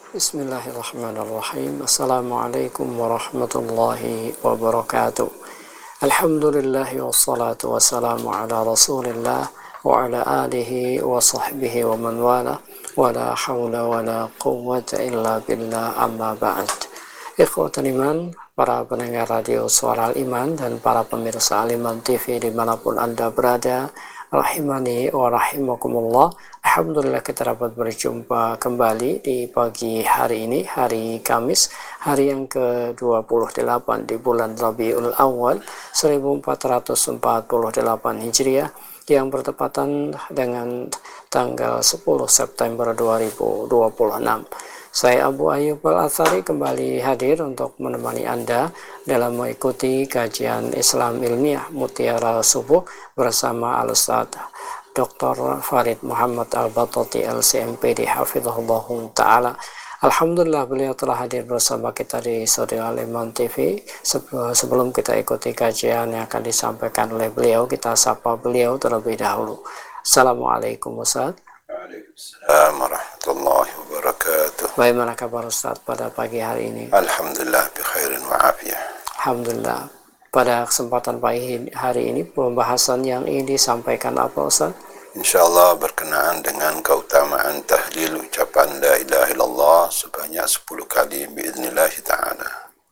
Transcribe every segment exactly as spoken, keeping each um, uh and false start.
Bismillahirrahmanirrahim. Assalamualaikum warahmatullahi wabarakatuh. Alhamdulillahi wassalatu wassalamu ala rasulillah wa ala alihi wa sahbihi wa man wala wa la hawla wa la quwwata illa billah, amma ba'd. Ikhwatul iman, para pendengar radio Suara Al-Iman dan para pemirsa Al-Iman T V dimanapun Anda berada, rahimani wa rahimakumullah. Alhamdulillah kita dapat berjumpa kembali di pagi hari ini, hari Kamis, hari yang ke dua puluh delapan di bulan Rabiul Awal seribu empat ratus empat puluh delapan Hijriah, yang bertepatan dengan tanggal sepuluh September dua ribu dua puluh enam. Saya Abu Ayyub Al-Athari kembali hadir untuk menemani Anda dalam mengikuti kajian Islam Ilmiah Mutiara Subuh bersama Al-Ustadz Doktor Farid Muhammad Al-Batati L C M P D Hafizahullah Ta'ala. Alhamdulillah beliau telah hadir bersama kita di studio Al-Iman T V. Sebelum kita ikuti kajian yang akan disampaikan oleh beliau, kita sapa beliau terlebih dahulu. Assalamualaikum Ustaz. Waalaikumsalam warahmatullahi wabarakatuh. Bagaimana kabar Ustaz pada pagi hari ini? Alhamdulillah bi khairin wa afiyah. Alhamdulillah. Pada kesempatan pagi hari ini pembahasan yang ingin disampaikan apa Ustaz? Insyaallah berkenaan dengan keutamaan tahlil ucapan la ilaha illallah sebanyak sepuluh kali biiznillah ta'ala.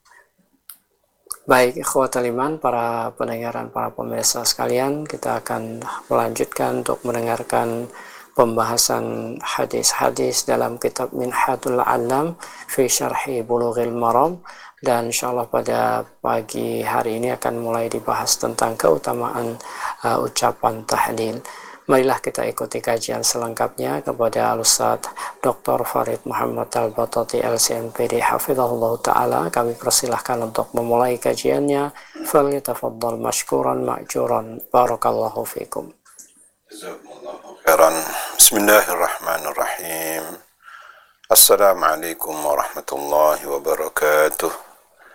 Baik, ikhwatul iman, para pendengar dan para pemirsa sekalian, kita akan melanjutkan untuk mendengarkan pembahasan hadis-hadis dalam kitab Minhatul Alam fi Syarhi Bulughil Maram, dan insyaallah pada pagi hari ini akan mulai dibahas tentang keutamaan uh, ucapan tahlil. Marilah kita ikuti kajian selengkapnya kepada Al-Ustadz Doktor Farid Muhammad Al-Batati L C M P D Hafizahullah Ta'ala. Kami persilahkan untuk memulai kajiannya. Falyatafaddal mashkuran ma'juran. Barakallahu fikum. Jazakumullahu khairan. Bismillahirrahmanirrahim. Assalamualaikum warahmatullahi wabarakatuh.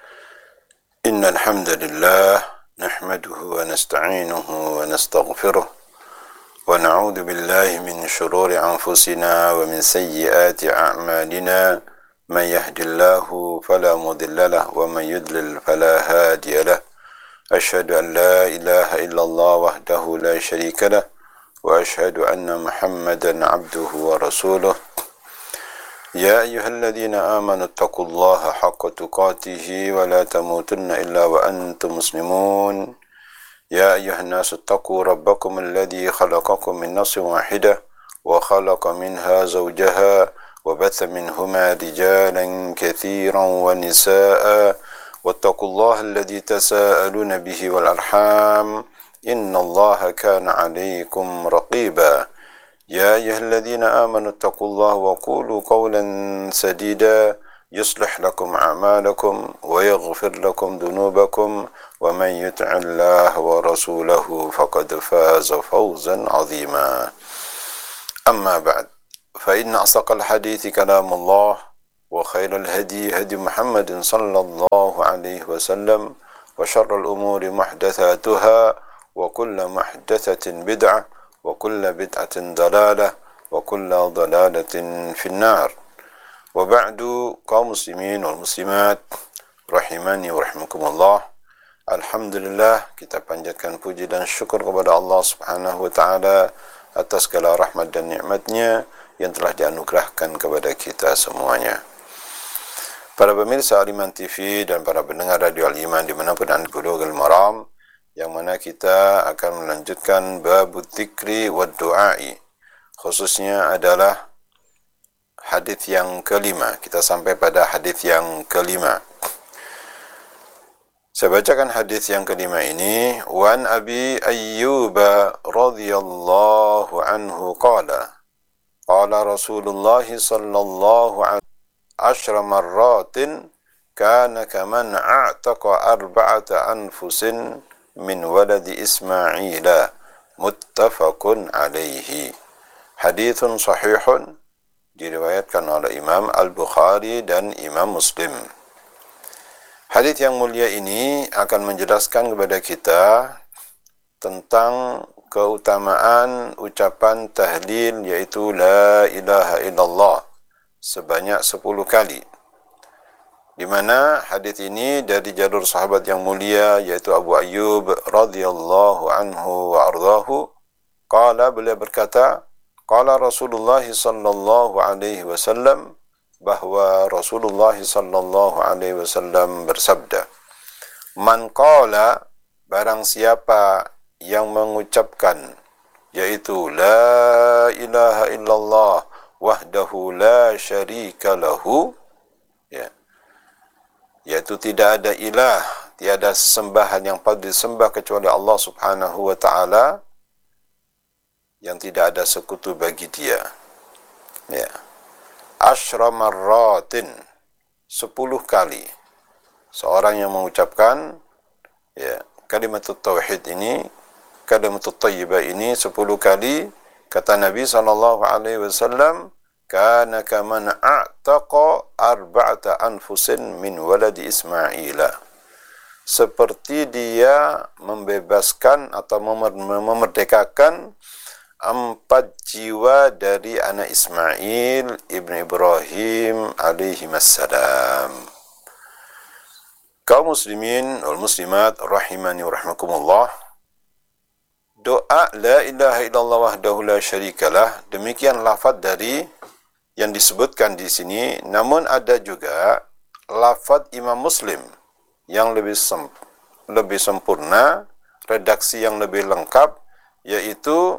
Innal hamdalillah nahmaduhu wa nasta'inuhu wa nastaghfiruh wa na'udzu billahi min shururi anfusina wa min sayyiati a'malina. Man yahdihillahu fala mudilla lahu wa man yudlil fala hadiya lahu. Asyhadu an la ilaha illallah wahdahu la syarika lahu wa asyhadu anna Muhammadan 'abduhu wa rasuluh. Ya ayyuhalladzina amanu taqullaha haqqa tuqatih wa la tamutunna illa wa antum muslimun. Ya ayyuhan nasu taqu rabbakum alladzi khalaqakum min nafsin wahidah wa khalaqa minha zawjaha wa batha minhuma rijalan katsiran wa nisaa'a wattaqullaha alladzi tasaaluna bihi wal arham innallaha kana 'alaykum raqiba. يا أيها الذين آمنوا اتقوا الله وقولوا قولا سديدا يصلح لكم أعمالكم ويغفر لكم ذنوبكم ومن يطع الله ورسوله فقد فاز فوزا عظيما. أما بعد، فإن أصدق الحديث كلام الله وخير الهدي هدي محمد صلى الله عليه وسلم وشر الأمور محدثاتها وكل محدثة بدعة وكل بدعة ضلالة وكل ضلالة في النار. وبعد، kaum muslimin wal muslimat rahimani wa rahimakumullah. Alhamdulillah, kita panjatkan puji dan syukur kepada Allah Subhanahu wa taala atas segala rahmat dan nikmatnya yang telah dianugerahkan kepada kita semuanya. Para pemirsa Al-Iman T V dan para pendengar radio Al-Iman dimanapun Anda Bulughil Maram, yang mana kita akan melanjutkan babut dzikri wad du'ai, khususnya adalah hadis yang kelima. Kita sampai pada hadis yang kelima. Saya bacakan hadis yang kelima ini. Wan Abi Ayyub radhiyallahu anhu qala qala Rasulullah sallallahu alaihi ashra marratin kana kaman a'taqa arba'ata anfusin min waladi Ismaila, muttafaqun alaihi. Hadithun sahihun, diriwayatkan oleh Imam Al-Bukhari dan Imam Muslim. Hadith yang mulia ini akan menjelaskan kepada kita tentang keutamaan ucapan tahlil, yaitu la ilaha illallah sebanyak sepuluh kali. Di mana hadis ini dari jalur sahabat yang mulia yaitu Abu Ayyub radhiyallahu anhu wa ardhahu. Qala, beliau berkata, qala Rasulullah sallallahu alaihi wasallam, bahwa Rasulullah sallallahu alaihi wasallam bersabda, man qala, barang siapa yang mengucapkan, yaitu la ilaha illallah wahdahu la syarika lahu, ya, yaitu tidak ada ilah, tiada sesembahan yang patut disembah kecuali Allah Subhanahu wa taala, yang tidak ada sekutu bagi dia. Ya. Asyra marratin, sepuluh kali. Seorang yang mengucapkan ya kalimatut tauhid ini, kalimatut thayyibah ini sepuluh kali, kata Nabi sallallahu alaihi wasallam, kana kaman a'taqa arba'ata anfusin min waladi Ismaila. Seperti dia membebaskan atau memerdekakan empat jiwa dari anak Ismail ibn Ibrahim alaihi wassalam. Kaum muslimin wal muslimat rahimani wa rahmakumullah, doa la ilaha illallah wahdahu la syarikalah, demikian lafaz dari yang disebutkan di sini, namun ada juga lafaz Imam Muslim yang lebih sem- lebih sempurna, redaksi yang lebih lengkap, yaitu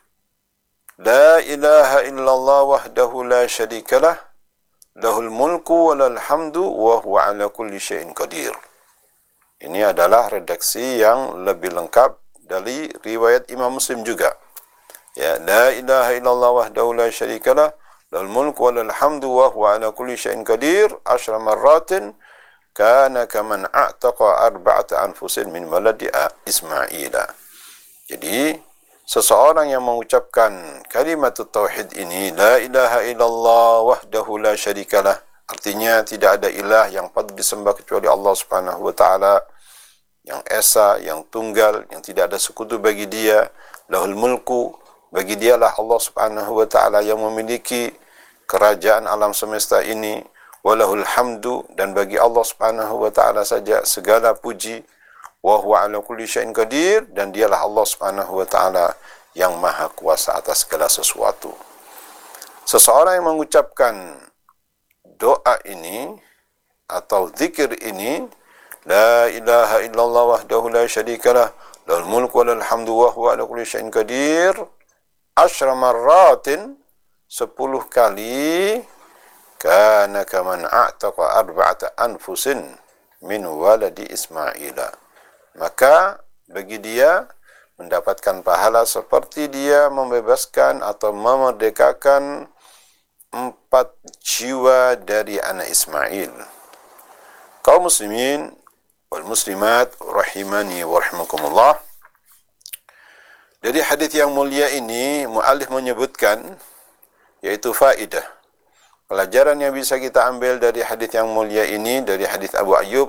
la ilaha illallah wahdahu la syarikalah, lahul mulku wa lahul hamdu wa huwa ala kulli syai'in qadir. Ini adalah redaksi yang lebih lengkap dari riwayat Imam Muslim juga. Ya, la ilaha illallah wahdahu la syarikalah, lahul mulku wa lahul hamdu wa huwa ala kulli syai'in qadir, asyra marratin, kana kaman a'taqa arba'ata anfusin min waladi Ismaila. Jadi seseorang yang mengucapkan kalimat tauhid ini, la ilaha illallah wahdahu la syarikalah, artinya tidak ada ilah yang patut disembah kecuali Allah Subhanahu wa taala, yang esa, yang tunggal, yang tidak ada sekutu bagi dia, lahul mulku, bagi dialah Allah Subhanahu wa taala yang memiliki kerajaan alam semesta ini, walahul hamdu, dan bagi Allah Subhanahu wa taala saja segala puji, wa huwa ala kulli syai'in qadir, dan dialah Allah Subhanahu wa taala yang maha kuasa atas segala sesuatu. Seseorang yang mengucapkan doa ini atau zikir ini, la ilaha illallah wahdahu la syarikalah, lahul mulku wa lahul hamdu wa huwa ala kulli syai'in qadir, asyra marratin, sepuluh kali, kana kaman a'taqa arba'ata anfusin min waladi Ismaila, maka bagi dia mendapatkan pahala seperti dia membebaskan atau memerdekakan empat jiwa dari anak Ismail. Kaum muslimin wal muslimat rahimani wa rahimakumullah, dari hadis yang mulia ini muallif menyebutkan, yaitu faidah, pelajaran yang bisa kita ambil dari hadis yang mulia ini, dari hadis Abu Ayyub